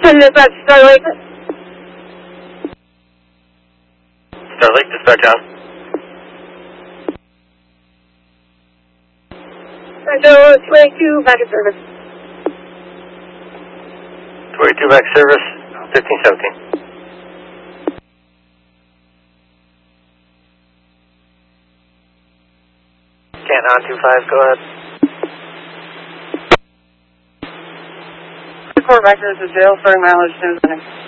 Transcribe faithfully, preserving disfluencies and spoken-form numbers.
ten dispatch, Starlake. Starlake, dispatch on. Central two eighty-two, back in service. two eighty-two back service, fifteen seventeen. Canton on two five, go ahead. Report back to the jail, starting mileage,